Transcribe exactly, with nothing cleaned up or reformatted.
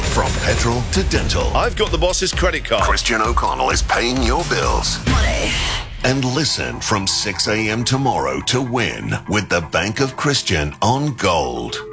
From petrol to dental, I've got the boss's credit card. Christian O'Connell is paying your bills. Money. And listen from six a.m. tomorrow to win with the Bank of Christian on Gold.